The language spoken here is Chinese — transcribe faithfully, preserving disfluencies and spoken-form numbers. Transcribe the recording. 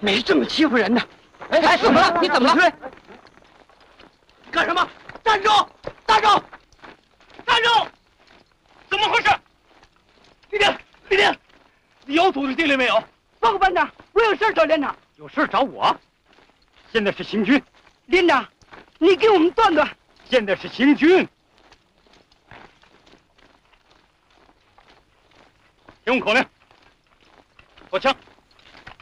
没这么欺负人的。 哎哎，怎么了？你怎么了？ 干什么？站住！站住！站住！怎么回事？李丁，李丁，你有组织纪律没有？ 报告班长，我有事找连长。 有事找我。现在是行军。 连长，你给我们断断。 现在是行军。听我口令，握枪。